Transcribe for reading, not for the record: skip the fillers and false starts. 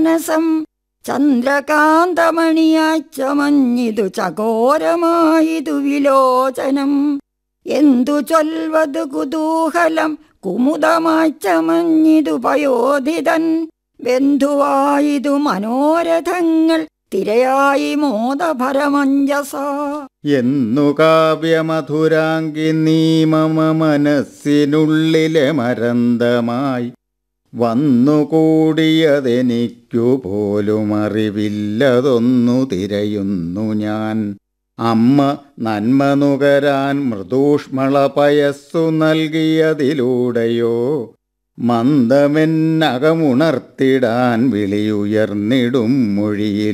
മാനസം ചന്ദ്രകാന്തമണിയായി ചമഞ്ഞിതു ചകോരമായിതു വിലോചനം. എന്തു ചൊൽവതു കുതൂഹലം കുമുദമായി ചമഞ്ഞിതു പയോധിതൻ. ബന്ധുവായിതു മനോരഥങ്ങൾ തിരയായി മോദഭരമഞ്ജസ. എന്നു കാവ്യമധുരാങ്കി നീ മമ മനസ്സിനുള്ളിലെ മരന്തമായി വന്നുകൂടിയതെനിക്കു പോലും അറിവില്ലതൊന്നു തിരയുന്നു ഞാൻ. അമ്മ നന്മ നുകരാൻ മൃദൂഷ്മള പയസ്സു നൽകിയതിലൂടെയോ മന്ദമെന്നകമുണർത്തിടാൻ വിളിയുയർന്നിടും മൊഴിയിൽ